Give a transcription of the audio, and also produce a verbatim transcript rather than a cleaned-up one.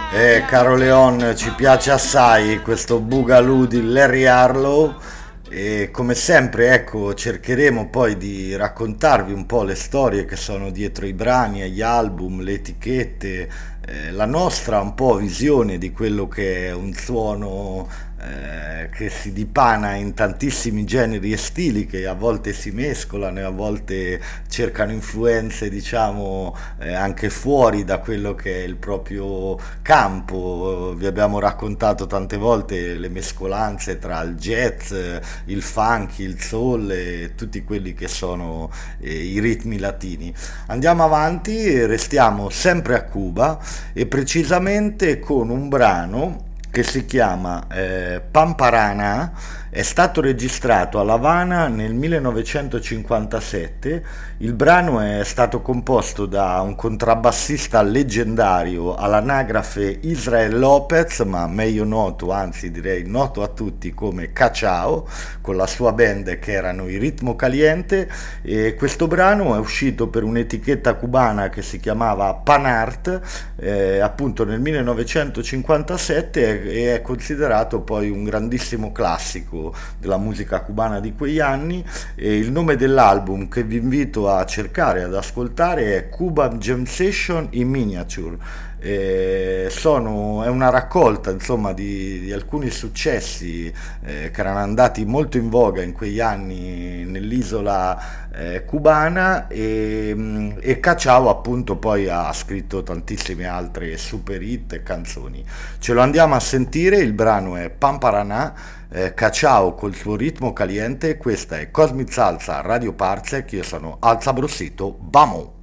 Eh, caro Leon, ci piace assai questo Boogaloo di Larry Harlow e come sempre, ecco, cercheremo poi di raccontarvi un po' le storie che sono dietro i brani, gli album, le etichette, eh, la nostra un po' visione di quello che è un suono eh, che si dipana in tantissimi generi e stili che a volte si mescolano e a volte cercano influenze, diciamo, eh, anche fuori da quello che è il proprio campo. Vi abbiamo raccontato tante volte le mescolanze tra il jazz, il funk, il soul e tutti quelli che sono eh, i ritmi latini. Andiamo avanti, restiamo sempre a Cuba e precisamente con un brano che si chiama eh, Pamparana, è stato registrato a La Habana nel millenovecentocinquantasette. Il brano è stato composto da un contrabbassista leggendario all'anagrafe Israel Lopez, ma meglio noto, anzi direi noto a tutti come Cachao, con la sua band che erano i Ritmo Caliente, e questo brano è uscito per un'etichetta cubana che si chiamava Panart, eh, appunto nel millenovecentocinquantasette, e è considerato poi un grandissimo classico della musica cubana di quegli anni. E il nome dell'album che vi invito a cercare, ad ascoltare, è Cuban Jam Session in Miniature. Eh, sono, è una raccolta insomma di, di alcuni successi eh, che erano andati molto in voga in quegli anni nell'isola eh, cubana, e, e Cachao appunto poi ha scritto tantissime altre super hit e canzoni. Ce lo andiamo a sentire, il brano è Pamparanà, eh, Cachao col suo ritmo caliente. Questa è Cosmic Salsa Radio Parsec, io sono Alza Brossito, vamo!